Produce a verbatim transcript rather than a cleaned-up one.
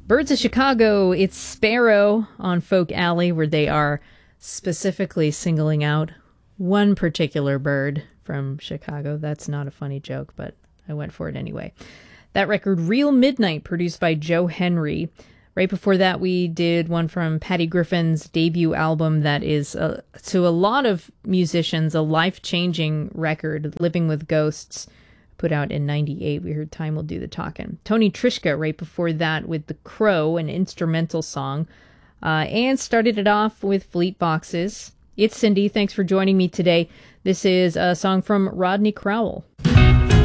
Birds of Chicago, it's Sparrow on Folk Alley, where they are specifically singling out one particular bird from Chicago. That's not a funny joke, but I went for it anyway. That record, Real Midnight, produced by Joe Henry. Right before that, we did one from Patty Griffin's debut album that is, uh, to a lot of musicians, a life-changing record, Living with Ghosts, put out in ninety-eight. We heard Time Will Do the Talkin'. Tony Trischka right before that with The Crow, an instrumental song, uh, and started it off with Fleet Boxes. It's Cindy. Thanks for joining me today. This is a song from Rodney Crowell.